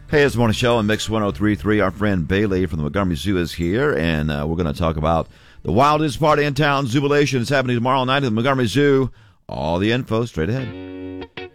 Hey, it's the Morning Show on Mix 103.3. Our friend Bailey from the Montgomery Zoo is here, and we're going to talk about the wildest party in town, Zoobilation. It's happening tomorrow night at the Montgomery Zoo. All the info straight ahead.